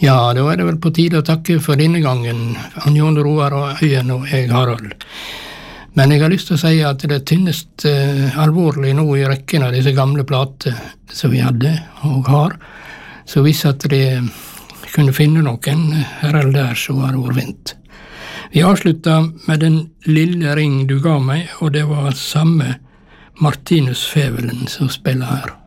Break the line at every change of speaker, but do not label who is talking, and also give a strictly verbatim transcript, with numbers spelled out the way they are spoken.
Ja, da er det vel på tide å takke for denne gangen, han Jon Roar og Øyen og jeg, Harald. Men jeg har lyst til å si at det tynnest uh, alvorlig nå i rekken av disse gamle plater som vi hadde og har, så hvis at de kunne finne noen her eller der, så var det overvint. Vi avsluttet med Den lille ring du ga meg, og det var samme Martinus Fevelen som spiller her.